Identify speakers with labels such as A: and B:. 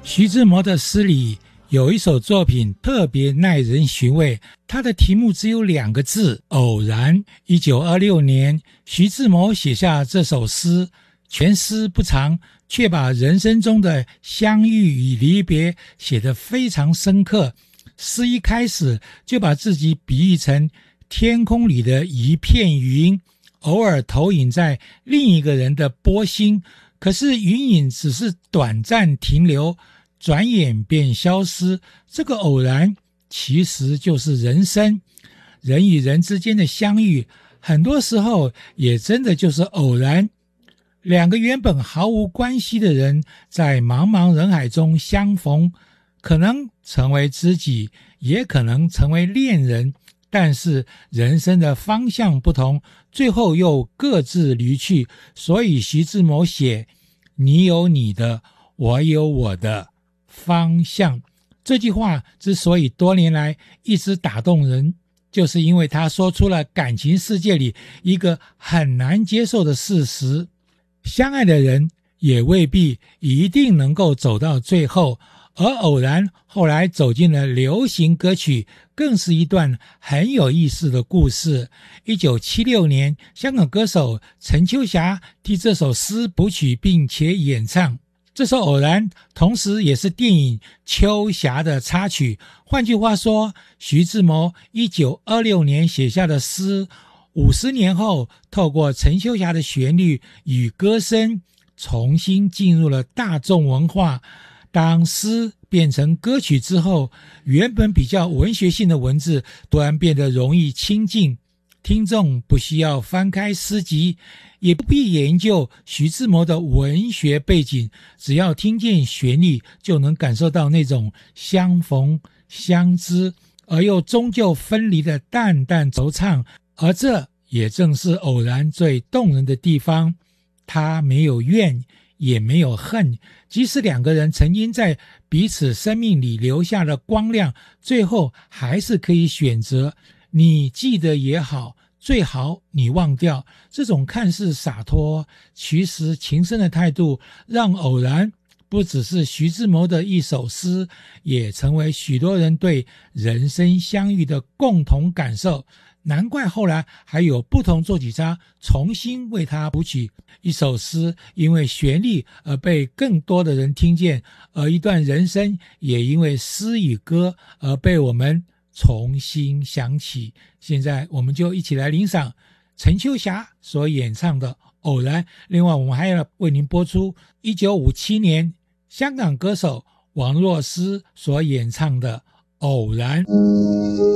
A: 徐志摩的诗里有一首作品特别耐人寻味，它的题目只有2个字，偶然。1926年，徐志摩写下这首诗，全诗不长，却把人生中的相遇与离别写得非常深刻。诗一开始就把自己比喻成天空里的一片云，偶尔投影在另一个人的波心，可是云影只是短暂停留，转眼便消失。这个偶然其实就是人生，人与人之间的相遇，很多时候也真的就是偶然。2个原本毫无关系的人，在茫茫人海中相逢，可能成为知己，也可能成为恋人，但是人生的方向不同，最后又各自离去。所以徐志摩写你有你的，我有我的方向。这句话之所以多年来一直打动人，就是因为他说出了感情世界里一个很难接受的事实，相爱的人也未必一定能够走到最后。而偶然后来走进了流行歌曲，更是一段很有意思的故事。1976年，香港歌手陈秋霞替这首诗谱曲并且演唱。这首偶然同时也是电影秋霞的插曲。换句话说，徐志摩1926年写下的诗，50年后透过陈秋霞的旋律与歌声重新进入了大众文化。当诗变成歌曲之后，原本比较文学性的文字突然变得容易亲近，听众不需要翻开诗集，也不必研究徐志摩的文学背景，只要听见旋律就能感受到那种相逢相知而又终究分离的淡淡惆怅。而这也正是偶然最动人的地方，他没有怨也没有恨，即使2个人曾经在彼此生命里留下了光亮，最后还是可以选择你记得也好，最好你忘掉。这种看似洒脱其实情深的态度，让偶然不只是徐志摩的一首诗，也成为许多人对人生相遇的共同感受。难怪后来还有不同作曲家重新为他谱曲。一首诗因为旋律而被更多的人听见，而一段人生也因为诗与歌而被我们重新想起。现在我们就一起来欣赏陈秋霞所演唱的《偶然》。另外我们还要为您播出1957年香港歌手王若思所演唱的《偶然》。